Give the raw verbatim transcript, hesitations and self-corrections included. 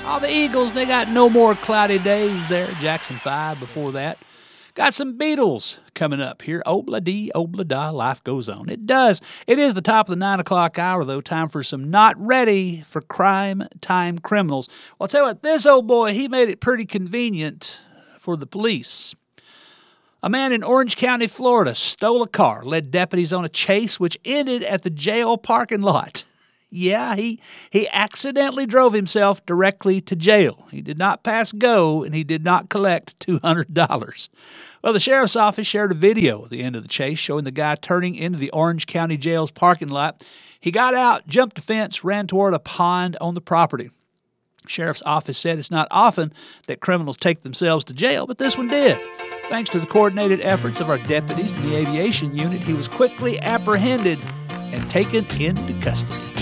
Oh, the Eagles, they got no more cloudy days there. Jackson five before that. Got some Beatles coming up here. Obla-dee, obla-da, life goes on. It does. It is the top of the nine o'clock hour, though. Time for some Not Ready for Crime Time Criminals. Well, I'll tell you what, this old boy, he made it pretty convenient for the police. A man in Orange County, Florida, stole a car, led deputies on a chase, which ended at the jail parking lot. Yeah, he, he accidentally drove himself directly to jail. He did not pass go, and he did not collect two hundred dollars. Well, the sheriff's office shared a video at the end of the chase showing the guy turning into the Orange County Jail's parking lot. He got out, jumped a fence, ran toward a pond on the property. Sheriff's office said it's not often that criminals take themselves to jail, but this one did. Thanks to the coordinated efforts of our deputies in the aviation unit, he was quickly apprehended and taken into custody.